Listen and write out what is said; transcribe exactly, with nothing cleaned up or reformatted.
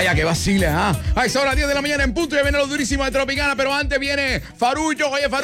Vaya, que vacila, ¿ah? A esa hora diez de la mañana en punto y viene lo durísimo de Tropicana, pero antes viene Farullo. Oye, Farullo.